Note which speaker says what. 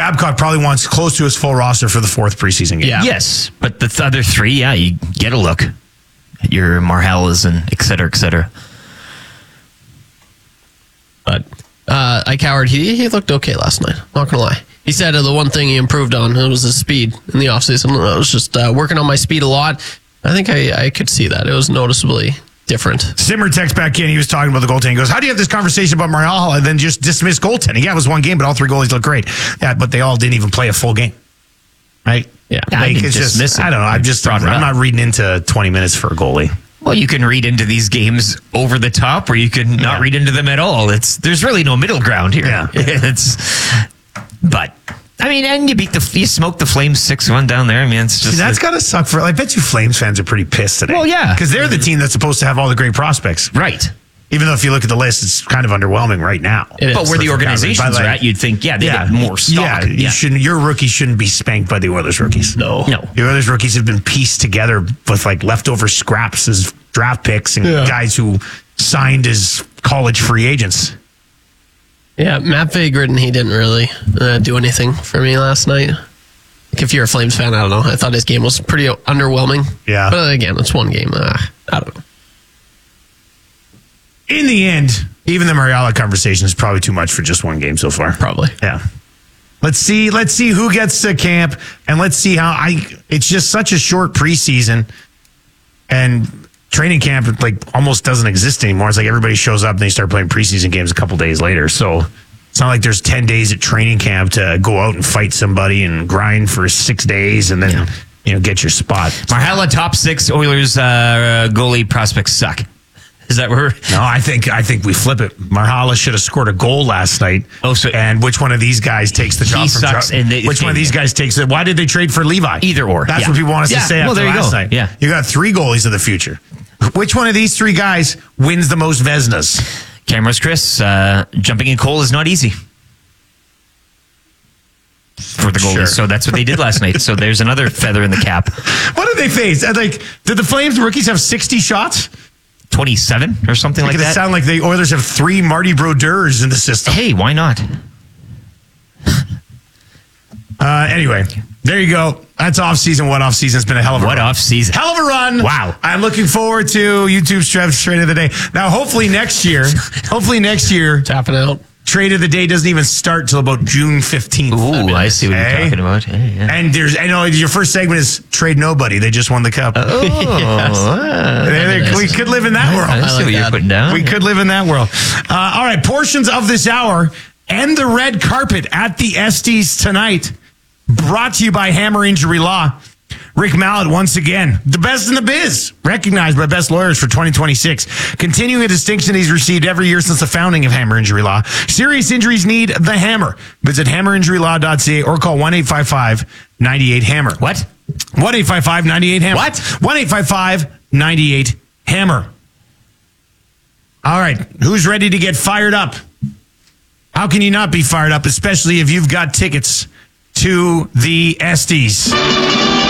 Speaker 1: Babcock probably wants close to his full roster for the fourth preseason game.
Speaker 2: Yeah.
Speaker 3: Yes, but the other three, you get a look at your Marhellas and et cetera, et cetera.
Speaker 2: But Ike Howard, he looked okay last night. Not gonna lie. He said the one thing he improved on was his speed in the offseason. I was just working on my speed a lot. I think I could see that. It was noticeably different.
Speaker 1: Simmer texts back in. He was talking about the goaltending. He goes, how do you have this conversation about Marhala and then just dismiss goaltending? Yeah, it was one game, but all three goalies look great. Yeah, but they all didn't even play a full game. Right?
Speaker 3: Yeah.
Speaker 1: Like, it's just, I don't know. I'm not reading into 20 minutes for a goalie.
Speaker 3: Well, you can read into these games over the top, or you can not read into them at all. There's really no middle ground here.
Speaker 1: Yeah.
Speaker 3: But I mean, and you smoke the Flames 6-1 down there. I mean, it's just
Speaker 1: that's gotta suck for. I bet you Flames fans are pretty pissed today.
Speaker 3: Well, yeah,
Speaker 1: because they're the team that's supposed to have all the great prospects,
Speaker 3: right?
Speaker 1: Even though if you look at the list, it's kind of underwing right now.
Speaker 3: But where the organizations are at, you'd think, they get more stock.
Speaker 1: Yeah, your rookies shouldn't be spanked by the Oilers rookies.
Speaker 2: No.
Speaker 1: The Oilers rookies have been pieced together with like leftover scraps as draft picks and guys who signed as college free agents.
Speaker 2: Yeah, Matt Vagrant, he didn't really do anything for me last night. Like, if you're a Flames fan, I don't know. I thought his game was pretty underwhelming.
Speaker 1: Yeah.
Speaker 2: But again, it's one game. I don't know.
Speaker 1: In the end, even the Marhala conversation is probably too much for just one game so far.
Speaker 2: Probably.
Speaker 1: Yeah. Let's see who gets to camp, and let's see how it's just such a short preseason, and training camp almost doesn't exist anymore. It's like everybody shows up and they start playing preseason games a couple days later. So it's not like there's 10 days at training camp to go out and fight somebody and grind for 6 days and then get your spot.
Speaker 3: Marhala top 6 Oilers goalie prospects suck. Is that where?
Speaker 1: No, I think we flip it. Marhala should have scored a goal last night. And which one of these guys takes the job from which one of these guys takes it? Why did they trade for Levi?
Speaker 3: Either or.
Speaker 1: That's what people want us to say after last night.
Speaker 3: Yeah.
Speaker 1: You got 3 goalies of the future. Which one of these 3 guys wins the most Vezinas?
Speaker 3: Cameras Chris, jumping in coal is not easy for the goalies. Sure. So that's what they did last night. So there's another feather in the cap.
Speaker 1: What did they face? Did the Flames rookies have 60 shots?
Speaker 3: 27 or something like that.
Speaker 1: It sound like the Oilers have 3 Marty Brodeurs in the system.
Speaker 3: Hey, why not?
Speaker 1: Anyway, there you go. That's off season. What off season? It's been a hell of a run.
Speaker 3: Off season?
Speaker 1: Hell of a run.
Speaker 3: Wow.
Speaker 1: I'm looking forward to YouTube's trade of the day. Now, hopefully next year,
Speaker 2: tapping out.
Speaker 1: Trade of the day doesn't even start till about June 15th.
Speaker 3: Ooh, I see what you're talking about. Hey, yeah.
Speaker 1: And your first segment is trade nobody. They just won the cup.
Speaker 3: Oh,
Speaker 1: yes. We could live in that world.
Speaker 3: I see what you're putting down.
Speaker 1: We could live in that world. All right, portions of this hour and the red carpet at the Estes tonight. Brought to you by Hammer Injury Law. Rick Mallett, once again, the best in the biz, recognized by Best Lawyers for 2026. Continuing a distinction he's received every year since the founding of Hammer Injury Law. Serious injuries need the hammer. Visit hammerinjurylaw.ca or call 1-855-98-HAMMER.
Speaker 3: What?
Speaker 1: 1-855-98-HAMMER.
Speaker 3: What?
Speaker 1: 1-855-98-HAMMER. All right, who's ready to get fired up? How can you not be fired up, especially if you've got tickets to the Estes?